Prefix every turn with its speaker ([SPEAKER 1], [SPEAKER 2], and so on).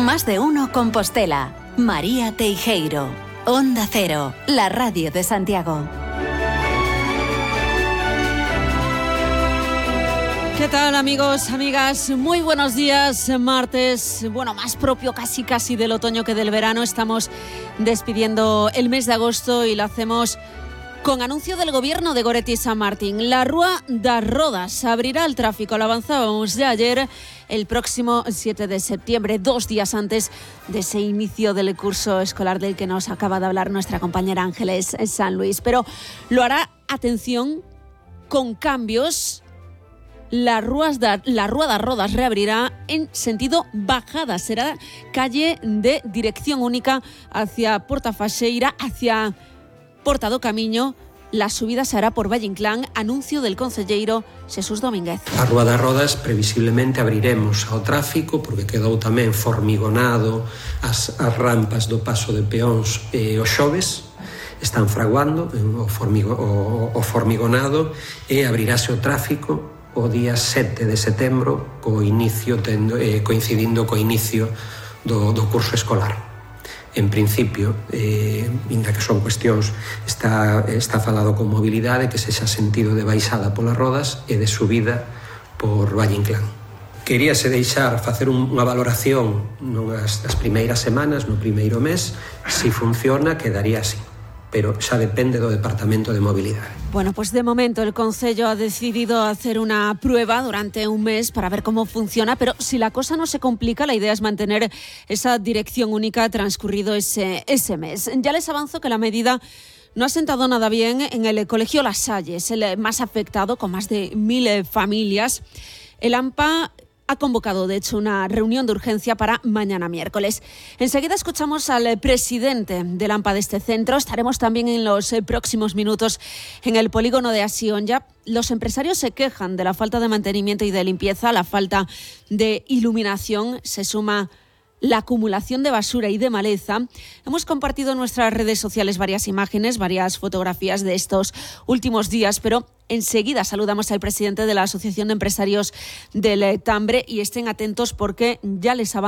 [SPEAKER 1] Más de uno Compostela. María Teijeiro. Onda Cero, la radio de Santiago.
[SPEAKER 2] ¿Qué tal, amigos, amigas? Muy buenos días, martes, más propio casi del otoño que del verano. Estamos despidiendo el mes de agosto y lo hacemos con anuncio del gobierno de Goretti y San Martín. La Rúa das Rodas abrirá al tráfico, lo avanzábamos ya ayer, el próximo 7 de septiembre, 2 días antes de ese inicio del curso escolar del que nos acaba de hablar nuestra compañera Ángeles San Luis. Pero lo hará, atención, con cambios. La Rúa das Rodas reabrirá en sentido bajada. Será calle de dirección única hacia Portafaxeira, hacia Porta do Camiño. La subida se hará por Valle Inclán. Anuncio del concelleiro Xesús Domínguez.
[SPEAKER 3] A Rúa das Rodas previsiblemente abriremos ao tráfico porque quedou tamén formigonado as rampas do paso de peóns os xoves. Están fraguando o formigonado e abrirase o tráfico o día 7 de setembro coincidindo co inicio do curso escolar. En principio, ainda que son cuestións, está falado con mobilidade que sexa sentido de baixada polas rodas e de subida por Valle Inclán. Queríase facer unha valoración nas primeiras semanas, no primeiro mes. Si funciona, quedaría así, pero xa depende do Departamento de Mobilidade.
[SPEAKER 2] Pues de momento el Concello ha decidido hacer una prueba durante un mes para ver cómo funciona, pero si la cosa no se complica, la idea es mantener esa dirección única transcurrido ese mes. Ya les avanzo que la medida no ha sentado nada bien en el Colegio Las Salles, el más afectado, con más de 1.000 familias. El AMPA ha convocado, de hecho, una reunión de urgencia para mañana miércoles. Enseguida escuchamos al presidente del AMPA de este centro. Estaremos también en los próximos minutos en el polígono de Asión. Ya los empresarios se quejan de la falta de mantenimiento y de limpieza, la falta de iluminación. Se suma la acumulación de basura y de maleza. Hemos compartido en nuestras redes sociales varias imágenes, varias fotografías de estos últimos días, pero enseguida saludamos al presidente de la Asociación de Empresarios del Tambre y estén atentos porque ya les avanzo